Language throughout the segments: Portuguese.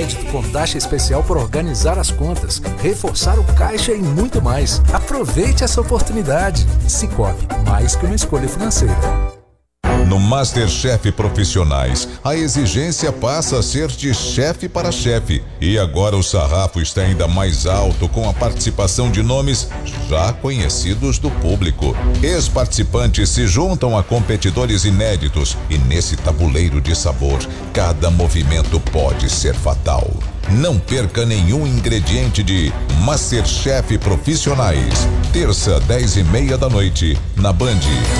crédito com taxa especial por organizar as contas, reforçar o caixa e muito mais. Aproveite essa oportunidade. Sicoob, mais que uma escolha financeira. No MasterChef Profissionais, a exigência passa a ser de chefe para chefe. E agora o sarrafo está ainda mais alto com a participação de nomes já conhecidos do público. Ex-participantes se juntam a competidores inéditos e nesse tabuleiro de sabor, cada movimento pode ser fatal. Não perca nenhum ingrediente de MasterChef Profissionais. Terça, 10:30 da noite, na Band.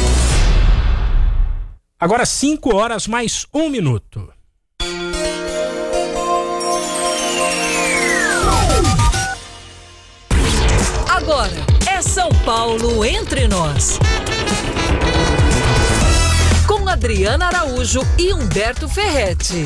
Agora 5 horas mais 1 minuto. Agora é São Paulo entre nós. Com Adriana Araújo e Humberto Ferretti.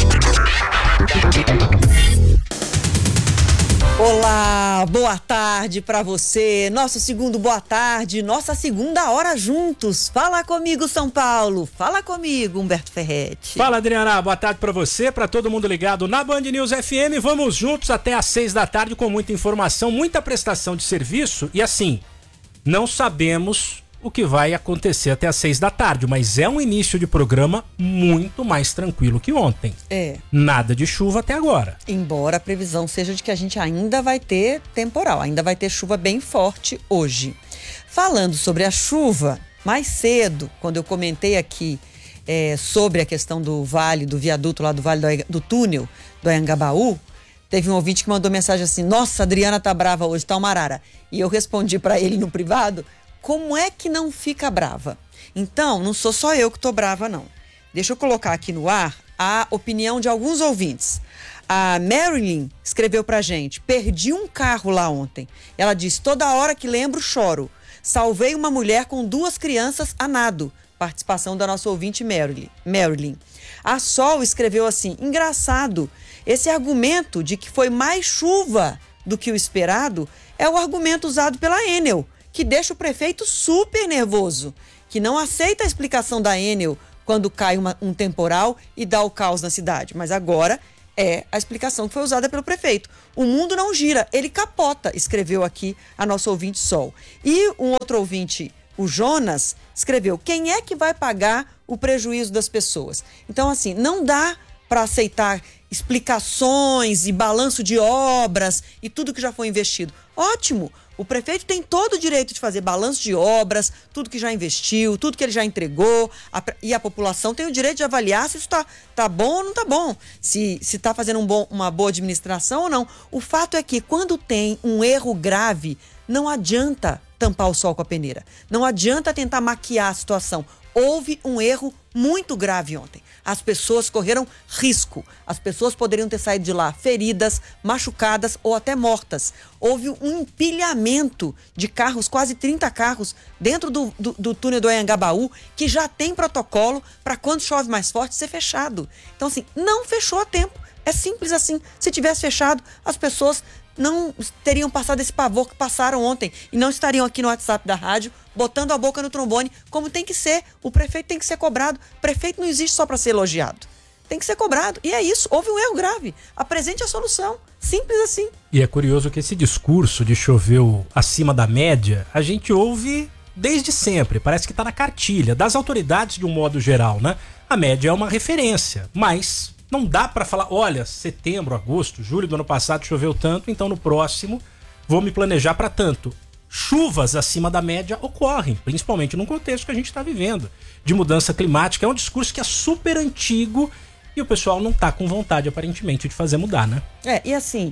Olá, boa tarde pra você. Nosso segundo boa tarde, nossa segunda hora juntos. Fala comigo, São Paulo. Fala comigo, Humberto Ferretti. Fala, Adriana. Boa tarde pra você, pra todo mundo ligado na Band News FM. Vamos juntos até às 6 da tarde com muita informação, muita prestação de serviço. E assim, não sabemos o que vai acontecer até às 6 da tarde, mas é um início de programa muito mais tranquilo que ontem. Nada de chuva até agora. Embora a previsão seja de que a gente ainda vai ter temporal, ainda vai ter chuva bem forte hoje. Falando sobre a chuva, mais cedo, quando eu comentei aqui sobre a questão do vale, do viaduto lá do vale do túnel do Anhangabaú, teve um ouvinte que mandou mensagem assim: nossa, a Adriana tá brava hoje, tá uma arara. E eu respondi para ele no privado: como é que não fica brava? Então, não sou só eu que tô brava, não. Deixa eu colocar aqui no ar a opinião de alguns ouvintes. A Marilyn escreveu pra gente: perdi um carro lá ontem. Ela disse: toda hora que lembro, choro. Salvei uma mulher com 2 crianças a nado. Participação da nossa ouvinte Marilyn. A Sol escreveu assim: engraçado, esse argumento de que foi mais chuva do que o esperado é o argumento usado pela Enel, que deixa o prefeito super nervoso, que não aceita a explicação da Enel quando cai um temporal e dá o caos na cidade. Mas agora é a explicação que foi usada pelo prefeito. O mundo não gira, ele capota, escreveu aqui a nossa ouvinte Sol. E um outro ouvinte, o Jonas, escreveu: quem é que vai pagar o prejuízo das pessoas? Então, assim, não dá para aceitar explicações e balanço de obras e tudo que já foi investido. Ótimo! O prefeito tem todo o direito de fazer balanço de obras, tudo que já investiu, tudo que ele já entregou, e a população tem o direito de avaliar se isso tá bom ou não tá bom, se está fazendo uma boa administração ou não. O fato é que quando tem um erro grave, não adianta tampar o sol com a peneira, não adianta tentar maquiar a situação. Houve um erro muito grave ontem. As pessoas correram risco. As pessoas poderiam ter saído de lá feridas, machucadas ou até mortas. Houve um empilhamento de carros, quase 30 carros, dentro do túnel do Anhangabaú, que já tem protocolo para quando chove mais forte ser fechado. Então, assim, não fechou a tempo. É simples assim. Se tivesse fechado, as pessoas não teriam passado esse pavor que passaram ontem e não estariam aqui no WhatsApp da rádio botando a boca no trombone, como tem que ser. O prefeito tem que ser cobrado. O prefeito não existe só para ser elogiado. Tem que ser cobrado. E é isso. Houve um erro grave. Apresente a solução. Simples assim. E é curioso que esse discurso de choveu acima da média, a gente ouve desde sempre. Parece que está na cartilha das autoridades de um modo geral, né? A média é uma referência, mas não dá para falar: olha, setembro, agosto, julho do ano passado choveu tanto, então no próximo vou me planejar para tanto. Chuvas acima da média ocorrem, principalmente num contexto que a gente está vivendo, de mudança climática. É um discurso que é super antigo e o pessoal não tá com vontade, aparentemente, de fazer mudar, né? E assim,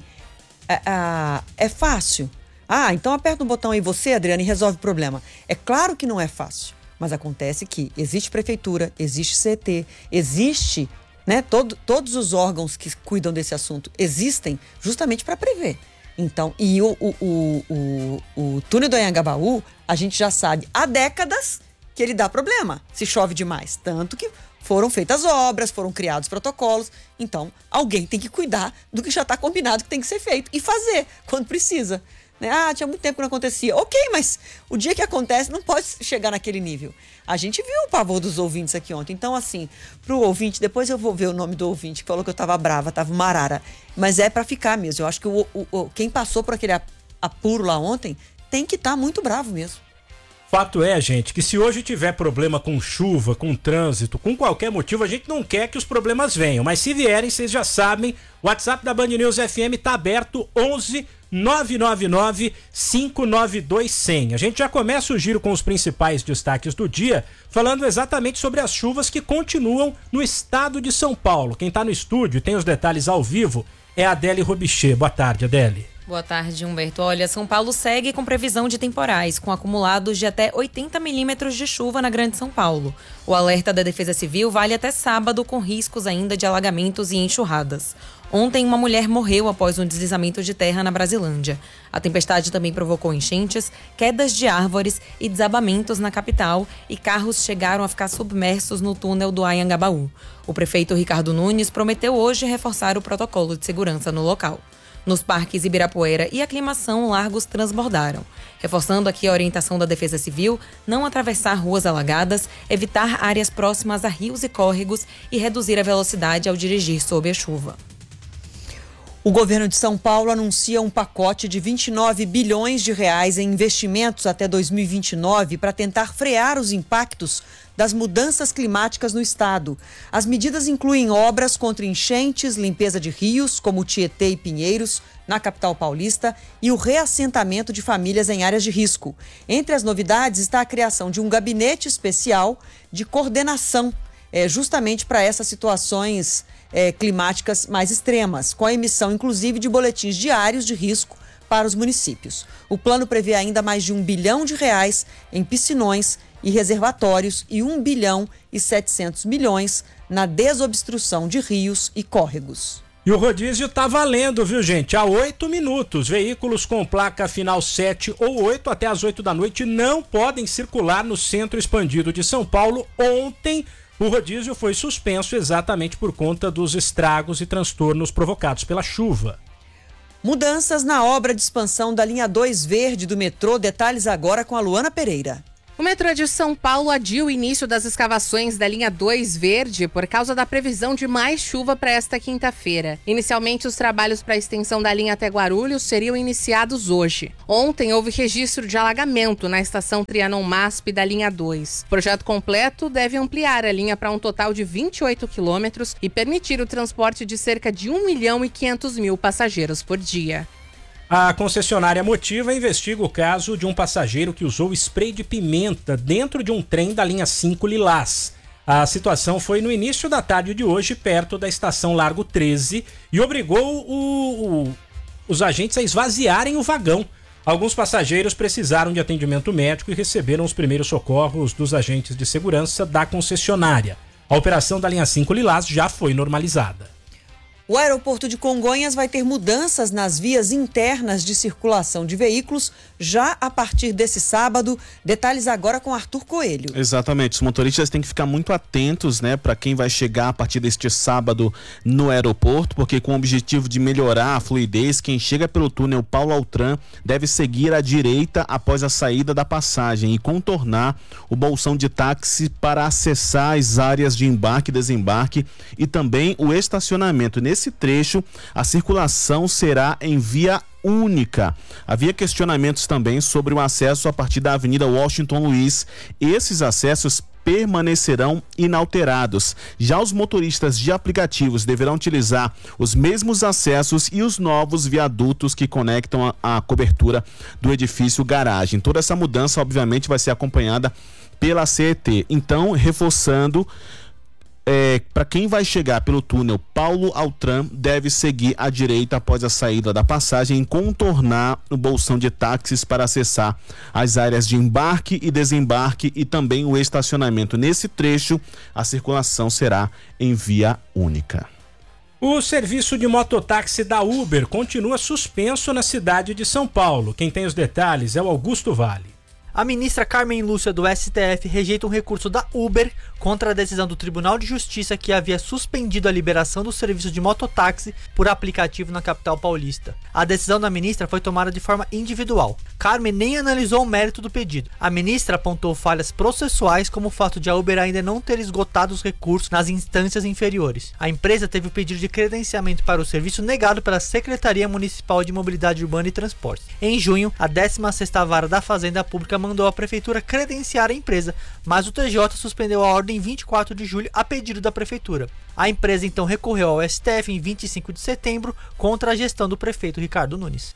é fácil. Então aperta um botão aí você, Adriana, e resolve o problema. É claro que não é fácil, mas acontece que existe prefeitura, existe CT, existe, né, todos os órgãos que cuidam desse assunto existem justamente para prever. Então, e o túnel do Anhangabaú, a gente já sabe há décadas que ele dá problema se chove demais. Tanto que foram feitas obras, foram criados protocolos. Então, alguém tem que cuidar do que já está combinado que tem que ser feito e fazer quando precisa. né? Ah, tinha muito tempo que não acontecia. Ok, mas o dia que acontece não pode chegar naquele nível. A gente viu o pavor dos ouvintes aqui ontem. Então, assim, pro ouvinte, depois eu vou ver o nome do ouvinte que falou que eu tava brava, tava uma arara. Mas é pra ficar mesmo. Eu acho que quem passou por aquele apuro lá ontem tem que estar muito bravo mesmo. Fato é, gente, que se hoje tiver problema com chuva, com trânsito, com qualquer motivo, a gente não quer que os problemas venham. Mas se vierem, vocês já sabem, o WhatsApp da Band News FM tá aberto, 11 999 592 100. A gente já começa o giro com os principais destaques do dia, falando exatamente sobre as chuvas que continuam no estado de São Paulo. Quem tá no estúdio e tem os detalhes ao vivo é a Adele Robichê. Boa tarde, Adele. Boa tarde, Humberto. Olha, São Paulo segue com previsão de temporais, com acumulados de até 80 milímetros de chuva na Grande São Paulo. O alerta da Defesa Civil vale até sábado, com riscos ainda de alagamentos e enxurradas. Ontem, uma mulher morreu após um deslizamento de terra na Brasilândia. A tempestade também provocou enchentes, quedas de árvores e desabamentos na capital, e carros chegaram a ficar submersos no túnel do Anhangabaú. O prefeito Ricardo Nunes prometeu hoje reforçar o protocolo de segurança no local. Nos parques Ibirapuera e Aclimação, largos transbordaram. Reforçando aqui a orientação da Defesa Civil, não atravessar ruas alagadas, evitar áreas próximas a rios e córregos e reduzir a velocidade ao dirigir sob a chuva. O governo de São Paulo anuncia um pacote de 29 bilhões de reais em investimentos até 2029 para tentar frear os impactos das mudanças climáticas no estado. As medidas incluem obras contra enchentes, limpeza de rios, como Tietê e Pinheiros, na capital paulista, e o reassentamento de famílias em áreas de risco. Entre as novidades está a criação de um gabinete especial de coordenação, justamente para essas situações climáticas mais extremas, com a emissão, inclusive, de boletins diários de risco para os municípios. O plano prevê ainda mais de R$1 bilhão em piscinões e reservatórios e R$1 bilhão e 700 milhões na desobstrução de rios e córregos. E o rodízio tá valendo, viu, gente? Há 8 minutos. Veículos com placa final 7 ou 8 até as 8 da noite não podem circular no centro expandido de São Paulo. Ontem, o rodízio foi suspenso exatamente por conta dos estragos e transtornos provocados pela chuva. Mudanças na obra de expansão da linha 2 verde do metrô. Detalhes agora com a Luana Pereira. O metrô de São Paulo adiou o início das escavações da linha 2 verde por causa da previsão de mais chuva para esta quinta-feira. Inicialmente, os trabalhos para a extensão da linha até Guarulhos seriam iniciados hoje. Ontem, houve registro de alagamento na estação Trianon-MASP da linha 2. O projeto completo deve ampliar a linha para um total de 28 quilômetros e permitir o transporte de cerca de 1.500.000 passageiros por dia. A concessionária Motiva investiga o caso de um passageiro que usou spray de pimenta dentro de um trem da linha 5 Lilás. A situação foi no início da tarde de hoje, perto da estação Largo 13, e obrigou os agentes a esvaziarem o vagão. Alguns passageiros precisaram de atendimento médico e receberam os primeiros socorros dos agentes de segurança da concessionária. A operação da linha 5 Lilás já foi normalizada. O aeroporto de Congonhas vai ter mudanças nas vias internas de circulação de veículos já a partir desse sábado. Detalhes agora com Arthur Coelho. Exatamente, os motoristas têm que ficar muito atentos, né, para quem vai chegar a partir deste sábado no aeroporto, porque com o objetivo de melhorar a fluidez, quem chega pelo túnel Paulo Altran deve seguir à direita após a saída da passagem e contornar o bolsão de táxi para acessar as áreas de embarque e desembarque e também o estacionamento. Nesse trecho, a circulação será em via única. Havia questionamentos também sobre o acesso a partir da Avenida Washington Luiz. Esses acessos permanecerão inalterados. Já os motoristas de aplicativos deverão utilizar os mesmos acessos e os novos viadutos que conectam a cobertura do edifício garagem. Toda essa mudança, obviamente, vai ser acompanhada pela CET. Então, reforçando, para quem vai chegar pelo túnel Paulo Altran, deve seguir à direita após a saída da passagem e contornar o bolsão de táxis para acessar as áreas de embarque e desembarque e também o estacionamento. Nesse trecho, a circulação será em via única. O serviço de mototáxi da Uber continua suspenso na cidade de São Paulo. Quem tem os detalhes é o Augusto Vale. A ministra Carmen Lúcia do STF rejeita um recurso da Uber contra a decisão do Tribunal de Justiça que havia suspendido a liberação do serviço de mototáxi por aplicativo na capital paulista. A decisão da ministra foi tomada de forma individual. Carmen nem analisou o mérito do pedido. A ministra apontou falhas processuais como o fato de a Uber ainda não ter esgotado os recursos nas instâncias inferiores. A empresa teve o pedido de credenciamento para o serviço negado pela Secretaria Municipal de Mobilidade Urbana e Transportes. Em junho, a 16ª Vara da Fazenda Pública mandou a prefeitura credenciar a empresa, mas o TJ suspendeu a ordem em 24 de julho a pedido da prefeitura. A empresa então recorreu ao STF em 25 de setembro contra a gestão do prefeito Ricardo Nunes.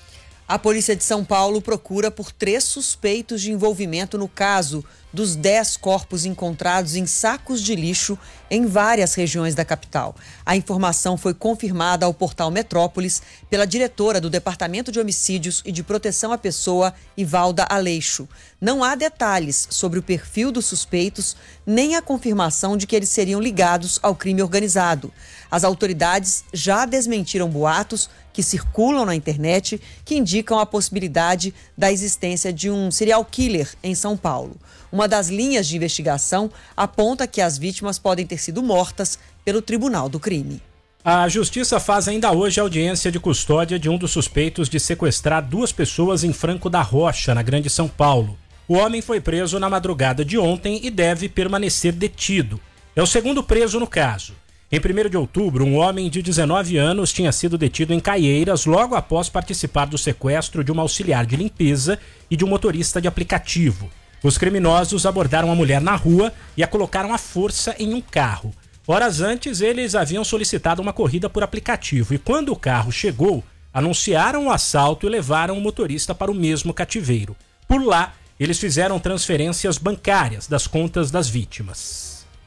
A Polícia de São Paulo procura por 3 suspeitos de envolvimento no caso dos 10 corpos encontrados em sacos de lixo em várias regiões da capital. A informação foi confirmada ao portal Metrópolis pela diretora do Departamento de Homicídios e de Proteção à Pessoa, Ivalda Aleixo. Não há detalhes sobre o perfil dos suspeitos, nem a confirmação de que eles seriam ligados ao crime organizado. As autoridades já desmentiram boatos que circulam na internet que indicam a possibilidade da existência de um serial killer em São Paulo. Uma das linhas de investigação aponta que as vítimas podem ter sido mortas pelo Tribunal do Crime. A Justiça faz ainda hoje audiência de custódia de um dos suspeitos de sequestrar 2 pessoas em Franco da Rocha, na Grande São Paulo. O homem foi preso na madrugada de ontem e deve permanecer detido. É o segundo preso no caso. Em 1º de outubro, um homem de 19 anos tinha sido detido em Caieiras logo após participar do sequestro de uma auxiliar de limpeza e de um motorista de aplicativo. Os criminosos abordaram a mulher na rua e a colocaram à força em um carro. Horas antes, eles haviam solicitado uma corrida por aplicativo e quando o carro chegou, anunciaram o assalto e levaram o motorista para o mesmo cativeiro. Por lá, eles fizeram transferências bancárias das contas das vítimas.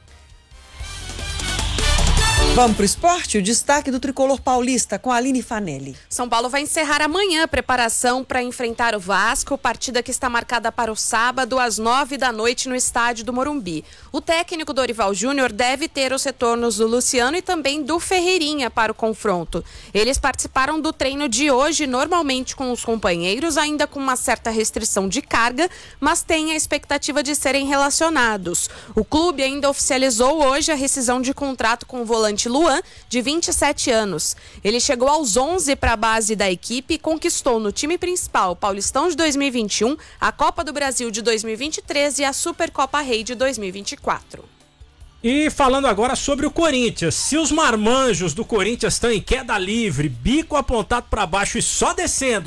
Vamos pro esporte? O destaque do tricolor paulista com a Aline Fanelli. São Paulo vai encerrar amanhã a preparação para enfrentar o Vasco, partida que está marcada para o sábado às 9 da noite no estádio do Morumbi. O técnico Dorival Júnior deve ter os retornos do Luciano e também do Ferreirinha para o confronto. Eles participaram do treino de hoje normalmente com os companheiros, ainda com uma certa restrição de carga, mas tem a expectativa de serem relacionados. O clube ainda oficializou hoje a rescisão de contrato com o volante Luan, de 27 anos. Ele chegou aos 11 para a base da equipe e conquistou no time principal o Paulistão de 2021, a Copa do Brasil de 2023 e a Supercopa Rei de 2024. E falando agora sobre o Corinthians, se os marmanjos do Corinthians estão em queda livre, bico apontado para baixo e só descendo,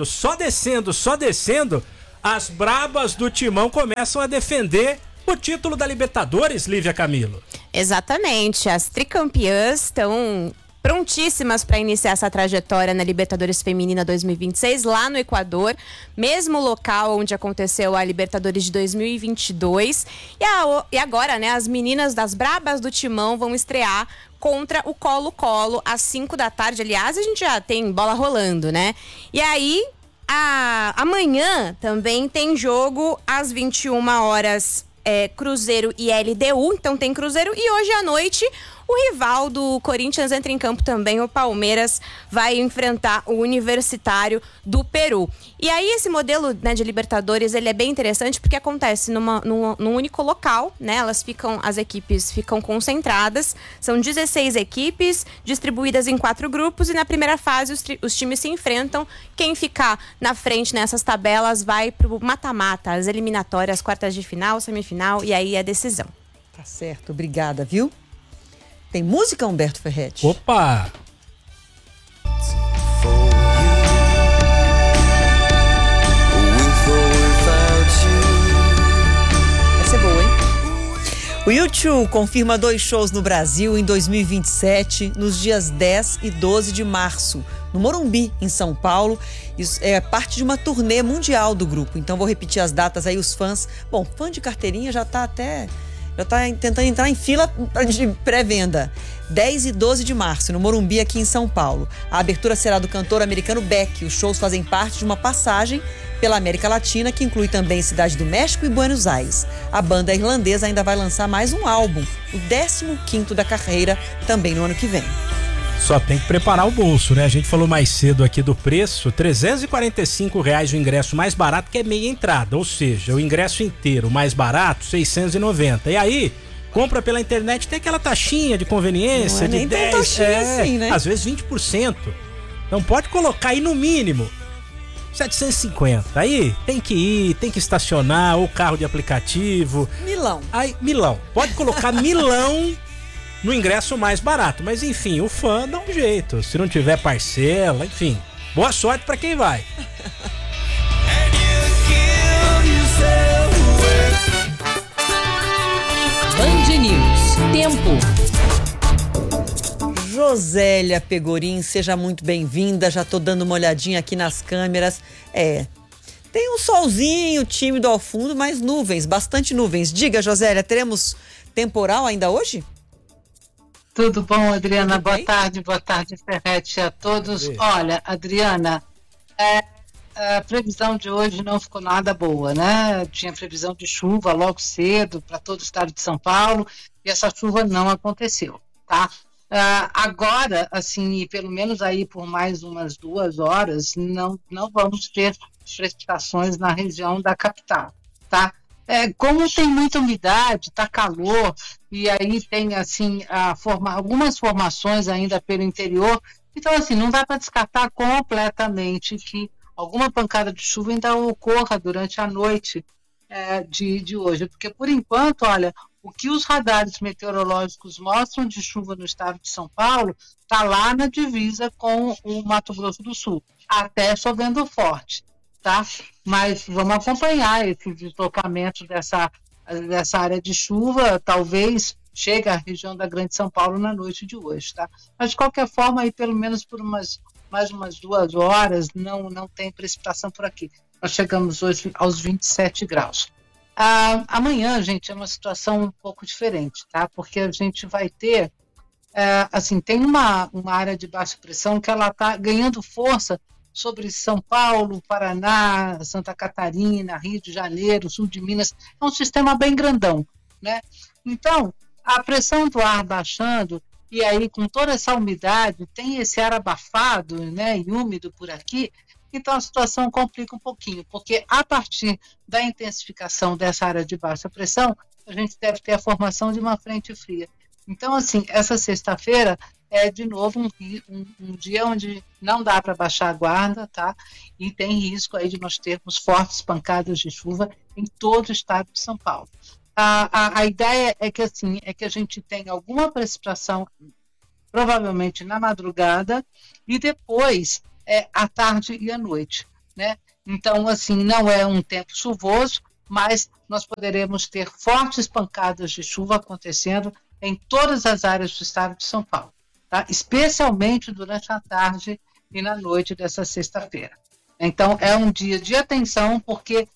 as brabas do Timão começam a defender o título da Libertadores, Lívia Camilo. Exatamente, as tricampeãs estão prontíssimas para iniciar essa trajetória na Libertadores Feminina 2026, lá no Equador, mesmo local onde aconteceu a Libertadores de 2022. E agora, né, as meninas das brabas do Timão vão estrear contra o Colo-Colo às 5 da tarde. Aliás, a gente já tem bola rolando, né? E aí, amanhã também tem jogo às 21 horas. Cruzeiro e LDU, então tem Cruzeiro, e hoje à noite o rival do Corinthians entra em campo também, o Palmeiras vai enfrentar o Universitário do Peru. E aí esse modelo, né, de Libertadores, ele é bem interessante porque acontece num único local, né, as equipes ficam concentradas, são 16 equipes distribuídas em 4 grupos e na primeira fase os times se enfrentam, quem ficar na frente nessas tabelas vai pro mata-mata, as eliminatórias, quartas de final, semifinal e aí a decisão. Tá certo, obrigada, viu? Tem música, Humberto Ferretti? Opa! Vai ser boa, hein? O U2 confirma 2 shows no Brasil em 2027, nos dias 10 e 12 de março, no Morumbi, em São Paulo. Isso é parte de uma turnê mundial do grupo. Então vou repetir as datas aí, os fãs. Bom, fã de carteirinha já tá tentando entrar em fila de pré-venda. 10 e 12 de março, no Morumbi, aqui em São Paulo. A abertura será do cantor americano Beck. Os shows fazem parte de uma passagem pela América Latina, que inclui também Cidade do México e Buenos Aires. A banda irlandesa ainda vai lançar mais um álbum, o 15º da carreira, também no ano que vem. Só tem que preparar o bolso, né? A gente falou mais cedo aqui do preço, R$345 o ingresso mais barato, que é meia entrada, ou seja, o ingresso inteiro mais barato, R$690. E aí, compra pela internet, tem aquela taxinha de conveniência não é de nem 10, tão taxinha assim, né? Às vezes 20%. Então pode colocar aí no mínimo 750. Aí tem que ir, tem que estacionar, ou carro de aplicativo. Milão. Aí, Milão. Pode colocar Milão no ingresso mais barato. Mas enfim, o fã dá um jeito. Se não tiver parcela, enfim. Boa sorte pra quem vai. Band News. Tempo. Josélia Pegorim, seja muito bem-vinda. Já tô dando uma olhadinha aqui nas câmeras. Tem um solzinho tímido ao fundo, mas nuvens, bastante nuvens. Diga, Josélia, teremos temporal ainda hoje? Tudo bom, Adriana? Boa tarde, Ferretti, a todos. Olha, Adriana, a previsão de hoje não ficou nada boa, né? Tinha previsão de chuva logo cedo para todo o estado de São Paulo e essa chuva não aconteceu, tá? Agora, assim, pelo menos aí por mais umas 2 horas, não vamos ter precipitações na região da capital, tá? Como tem muita umidade, tá calor, e aí tem, assim, algumas formações ainda pelo interior, então, assim, não dá para descartar completamente que alguma pancada de chuva ainda ocorra durante a noite de hoje, porque, por enquanto, olha, o que os radares meteorológicos mostram de chuva no estado de São Paulo está lá na divisa com o Mato Grosso do Sul, até chovendo forte, tá? Mas vamos acompanhar esse deslocamento dessa área de chuva, talvez chegue à região da Grande São Paulo na noite de hoje, tá? Mas, de qualquer forma, aí, pelo menos por mais umas 2 horas, não tem precipitação por aqui. Nós chegamos hoje aos 27 graus. Amanhã, gente, é uma situação um pouco diferente, tá? Porque a gente vai ter, assim, tem uma área de baixa pressão que ela está ganhando força sobre São Paulo, Paraná, Santa Catarina, Rio de Janeiro, sul de Minas. É um sistema bem grandão, né? Então, a pressão do ar baixando, e aí com toda essa umidade, tem esse ar abafado, né, e úmido por aqui, então a situação complica um pouquinho, porque a partir da intensificação dessa área de baixa pressão, a gente deve ter a formação de uma frente fria. Então, assim, essa sexta-feira é de novo um dia onde não dá para baixar a guarda, tá? E tem risco aí de nós termos fortes pancadas de chuva em todo o estado de São Paulo. A ideia é que, assim, a gente tenha alguma precipitação, provavelmente na madrugada, e depois à tarde e à noite, né? Então, assim, não é um tempo chuvoso, mas nós poderemos ter fortes pancadas de chuva acontecendo em todas as áreas do estado de São Paulo, tá? Especialmente durante a tarde e na noite dessa sexta-feira. Então, é um dia de atenção, porque,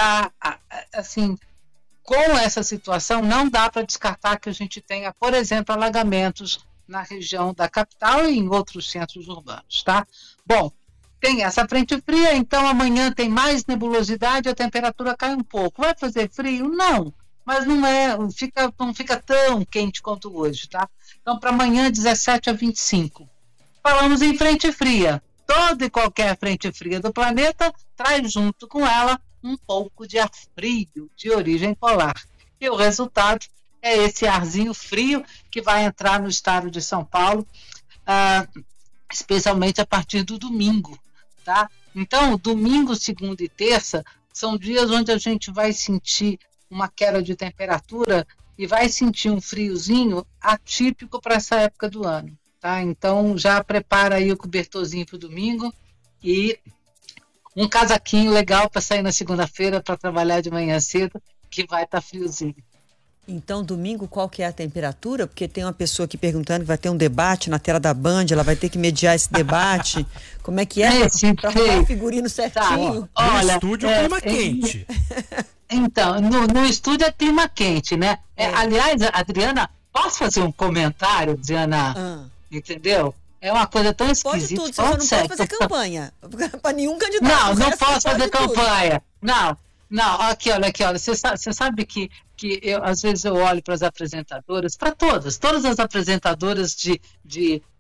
assim, com essa situação, não dá para descartar que a gente tenha, por exemplo, alagamentos na região da capital e em outros centros urbanos, tá? Bom, tem essa frente fria, então amanhã tem mais nebulosidade, a temperatura cai um pouco. Vai fazer frio? Não, mas não fica tão quente quanto hoje, tá? Então, para amanhã, 17 a 25. Falamos em frente fria. Toda e qualquer frente fria do planeta traz junto com ela um pouco de ar frio de origem polar. E o resultado é esse arzinho frio que vai entrar no estado de São Paulo, especialmente a partir do domingo, tá? Então, domingo, segunda e terça são dias onde a gente vai sentir uma queda de temperatura e vai sentir um friozinho atípico para essa época do ano, tá? Então, já prepara aí o cobertorzinho para o domingo e um casaquinho legal para sair na segunda-feira para trabalhar de manhã cedo, que vai estar friozinho. Então, domingo, qual que é a temperatura? Porque tem uma pessoa aqui perguntando que vai ter um debate na tela da Band, ela vai ter que mediar esse debate. Como é que é? Para arrumar o figurino certinho. Tá. No estúdio é clima quente. Então, no estúdio é clima quente, né? Aliás, Adriana, posso fazer um comentário, Diana? Entendeu? É uma coisa tão esquisita. Pode tudo, você não pode fazer campanha. Para nenhum candidato. Não posso fazer campanha. Não, aqui, olha. Você sabe que às vezes eu olho para as apresentadoras, para todas as apresentadoras de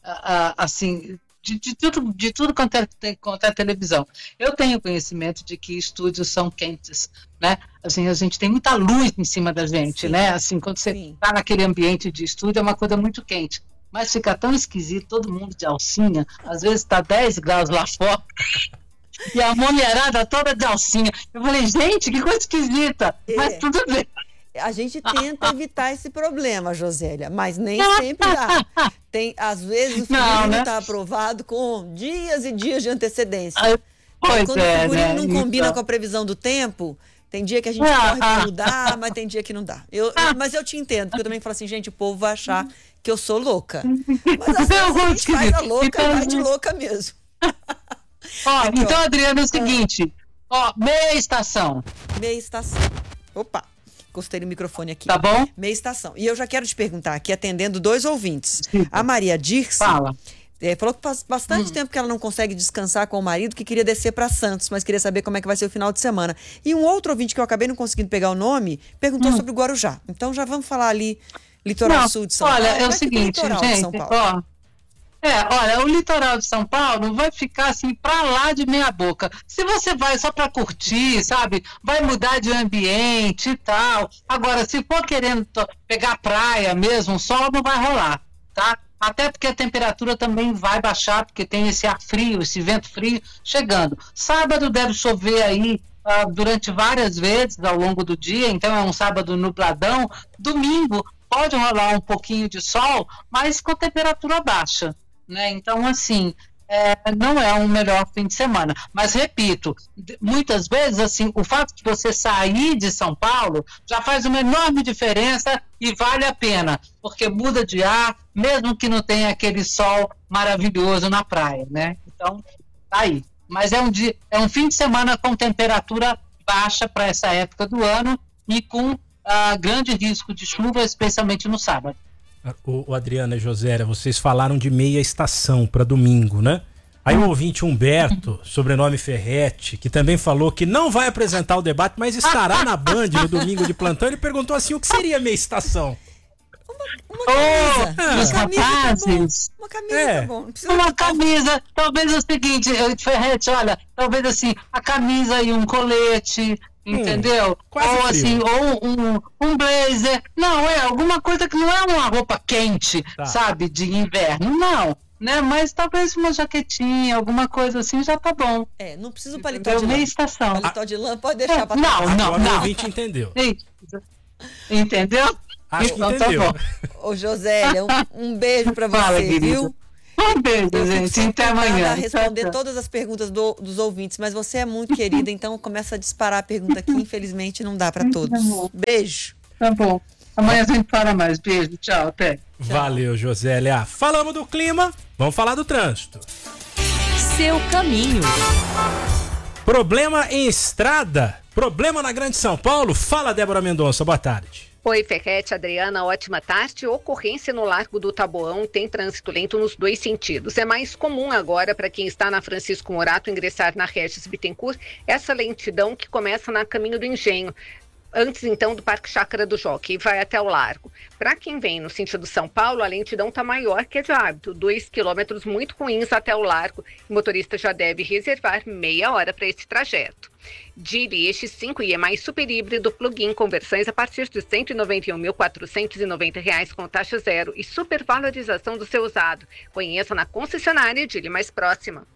assim, de tudo quanto é televisão. Eu tenho conhecimento de que estúdios são quentes, né? Assim, a gente tem muita luz em cima da gente, sim, né? Assim, quando você está naquele ambiente de estúdio, é uma coisa muito quente. Mas fica tão esquisito, todo mundo de alcinha, às vezes está 10 graus lá fora, e a mulherada toda de alcinha. Eu falei, gente, que coisa esquisita, mas tudo bem. A gente tenta evitar esse problema, Josélia, mas nem sempre dá. Às vezes o figurino está aprovado com dias e dias de antecedência. Quando o figurino não combina com a previsão do tempo, tem dia que a gente corre para mudar, mas tem dia que não dá. Mas eu te entendo, porque eu também falo assim, gente, o povo vai achar que eu sou louca. Mas às vezes a gente faz a louca e vai de louca mesmo. Então, Adriana, é o seguinte, meia estação. Meia estação. Opa. Gostei do microfone aqui. Tá bom? Meia estação. E eu já quero te perguntar aqui, atendendo 2 ouvintes. Sim. A Maria Dirce falou que faz bastante tempo que ela não consegue descansar com o marido, que queria descer para Santos, mas queria saber como é que vai ser o final de semana. E um outro ouvinte que eu acabei não conseguindo pegar o nome, perguntou sobre o Guarujá. Então já vamos falar ali, litoral sul de São Paulo. Olha, é o seguinte, gente, olha, o litoral de São Paulo vai ficar assim pra lá de meia boca. Se você vai só pra curtir, sabe, vai mudar de ambiente e tal. Agora, se for querendo pegar praia mesmo, o sol não vai rolar, tá? Até porque a temperatura também vai baixar, porque tem esse ar frio, esse vento frio chegando. Sábado deve chover aí durante várias vezes ao longo do dia, então é um sábado nubladão. Domingo pode rolar um pouquinho de sol, mas com temperatura baixa. Né? Então, assim, não é um melhor fim de semana. Mas, repito, muitas vezes, assim, o fato de você sair de São Paulo já faz uma enorme diferença e vale a pena, porque muda de ar, mesmo que não tenha aquele sol maravilhoso na praia, né? Então, tá aí. Mas é um fim de semana com temperatura baixa para essa época do ano e com grande risco de chuva, especialmente no sábado. O Adriana e Josélia, vocês falaram de meia estação para domingo, né? Aí o ouvinte Humberto, sobrenome Ferretti, que também falou que não vai apresentar o debate, mas estará na Band no domingo de plantão, ele perguntou assim, o que seria meia estação? Uma camisa, tá bom. Uma camisa, talvez o seguinte, Ferretti, olha, talvez assim, a camisa e um colete, entendeu? Ou assim, ou um blazer. Não, alguma coisa que não é uma roupa quente, sabe, de inverno, não. Né? Mas talvez uma jaquetinha, alguma coisa assim, já tá bom. Não precisa o paletó de lã. Estação. Paletó de lã pode deixar pra trás. Não. O ouvinte entendeu. Entendeu? Acho que entendeu. Tá bom. Ô, Josélia, um beijo pra você, viu? Um beijo, gente. Até amanhã. Responder todas as perguntas dos ouvintes, mas você é muito querida, então começa a disparar a pergunta aqui. Infelizmente, não dá pra todos. Beijo. Tá bom. Amanhã a gente fala mais. Beijo. Tchau. Até. Valeu, Josélia. Falamos do clima, vamos falar do trânsito. Seu caminho. Problema em estrada? Problema na Grande São Paulo? Fala, Débora Mendonça. Boa tarde. Oi, Ferretti, Adriana, ótima tarde. Ocorrência no Largo do Taboão, tem trânsito lento nos 2 sentidos. É mais comum agora para quem está na Francisco Morato ingressar na Regis Bittencourt essa lentidão que começa na Caminho do Engenho. Antes, então, do Parque Chácara do Jockey, e vai até o Largo. Para quem vem no sentido São Paulo, a lentidão está maior que é de hábito, 2 quilômetros muito ruins até o Largo. O motorista já deve reservar meia hora para esse trajeto. Gire Eixo 5 e mais super híbrido plug-in com versões a partir de R$ 191.490 com taxa zero e supervalorização do seu usado. Conheça na concessionária Gire mais próxima.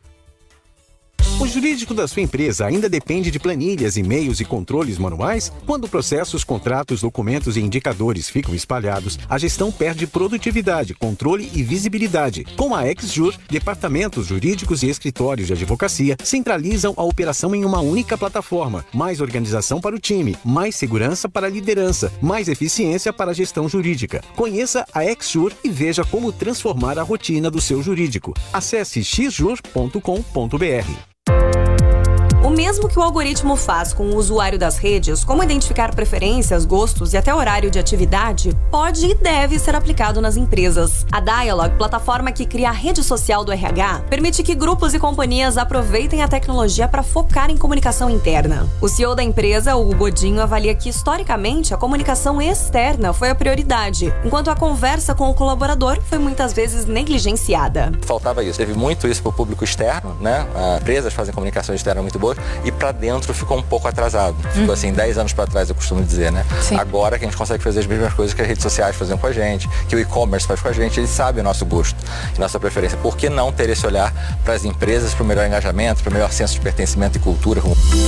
O jurídico da sua empresa ainda depende de planilhas, e-mails e controles manuais? Quando processos, contratos, documentos e indicadores ficam espalhados, a gestão perde produtividade, controle e visibilidade. Com a XJur, departamentos jurídicos e escritórios de advocacia centralizam a operação em uma única plataforma. Mais organização para o time, mais segurança para a liderança, mais eficiência para a gestão jurídica. Conheça a XJur e veja como transformar a rotina do seu jurídico. Acesse xjur.com.br. O mesmo que o algoritmo faz com o usuário das redes, como identificar preferências, gostos e até horário de atividade, pode e deve ser aplicado nas empresas. A Dialog, plataforma que cria a rede social do RH, permite que grupos e companhias aproveitem a tecnologia para focar em comunicação interna. O CEO da empresa, Hugo Godinho, avalia que historicamente a comunicação externa foi a prioridade, enquanto a conversa com o colaborador foi muitas vezes negligenciada. Faltava isso. Teve muito isso para o público externo, né? As empresas fazem comunicação externa muito boa e para dentro ficou um pouco atrasado. Ficou assim 10 anos para trás, eu costumo dizer, né? Sim. Agora que a gente consegue fazer as mesmas coisas que as redes sociais fazem com a gente, que o e-commerce faz com a gente, eles sabem o nosso gosto e nossa preferência. Por que não ter esse olhar para as empresas, para o melhor engajamento, para o melhor senso de pertencimento e cultura?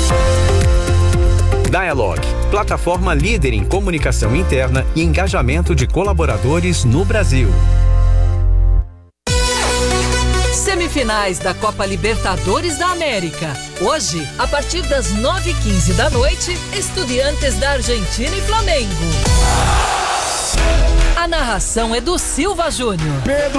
Dialog, plataforma líder em comunicação interna e engajamento de colaboradores no Brasil. Semifinais da Copa Libertadores da América. Hoje, a partir das 9h15 da noite, Estudiantes da Argentina e Flamengo. A narração é do Silva Júnior. Pedro